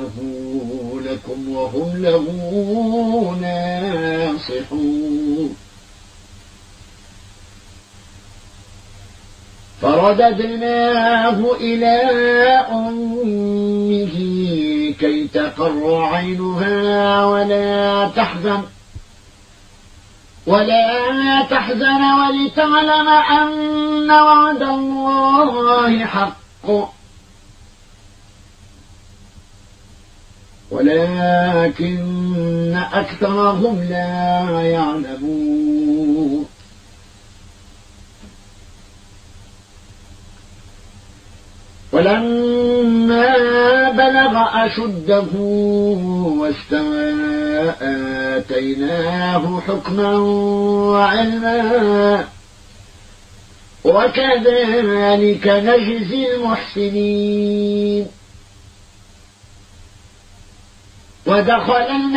إنه لكم وهم له ناصحون فرددناه إلى أمه كي تقر عينها ولا تحزن ولتعلم أن وعد الله حق ولكن أكثرهم لا يعلمون ولما بلغ أشده واستوى آتيناه حكما وعلما وكذلك نجزي المحسنين ودخل